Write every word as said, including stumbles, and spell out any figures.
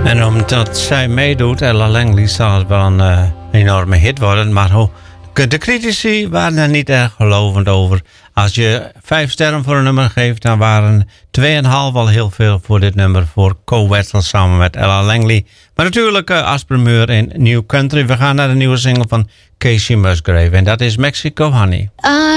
En omdat zij meedoet, Ella Langley, zal het wel een uh, enorme hit worden. Maar ho, de critici waren er niet erg gelovend over. Als je vijf sterren voor een nummer geeft, dan waren twee en een half al heel veel voor dit nummer. Voor Co Wetzel samen met Ella Langley. Maar natuurlijk uh, als primeur in New Country. We gaan naar de nieuwe single van Casey Musgrave. En dat is Mexico Honey. I